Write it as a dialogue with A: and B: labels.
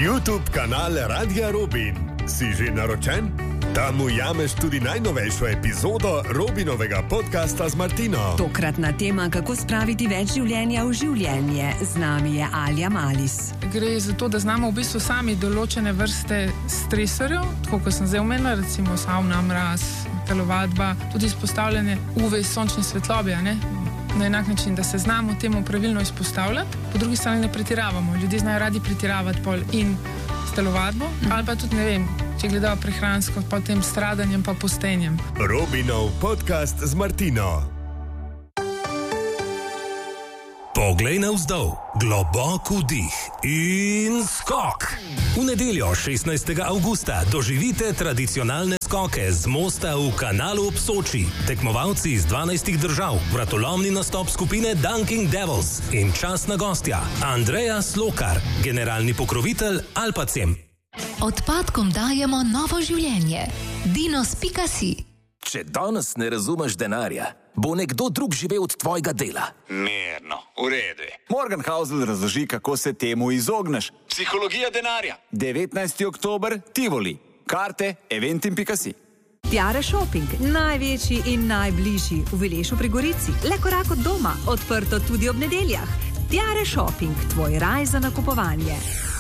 A: YouTube kanal Radia Robin. Si že naročen? Tam ujameš tudi najnovejšo epizodo Robinovega podcasta z Martino.
B: Tokratna tema, kako spraviti več življenja v življenje. Z nami je Alja Malis.
C: Gre za to, da znamo v bistvu sami določene vrste stresorjev, tako kot sem zdaj omenila, recimo savna, mraz, telovadba, tudi izpostavljanje UV sončne svetlobe, na enak način, da se znamo temu pravilno izpostavljati, po drugi strani ne pretiravamo. Ljudje znajo radi pretiravati pol in s telovadbo, ali pa tudi, če gledajo prehransko, potem stradanjem pa postenjem.
A: Robinov podcast z Martino.
D: Poglej navzdol, globok vdih in skok. V nedeljo 16. avgusta doživite tradicionalne skoke z mosta v Kanalu ob Soči. Tekmovalci iz 12 držav, vratolomni nastop skupine Dunking Devils in častna gostja Andreja Slokar, generalni pokrovitelj Alpacem.
E: Odpadkom dajemo novo življenje. Dinos.si.
F: Če danes ne razumeš denarja, bo nekdo drug živel od tvojega dela.
G: Mirno, v redu.
H: Morgan Housel razloži, kako se temu izogneš.
G: Psihologija denarja.
H: 19. oktober, Tivoli. Karte eventim.si.
B: Tiare Shopping, največji in najbližji v Vilešu pri Gorici. Le korak od doma, odprto tudi ob nedeljah. Tiare Shopping, tvoj raj za nakupovanje.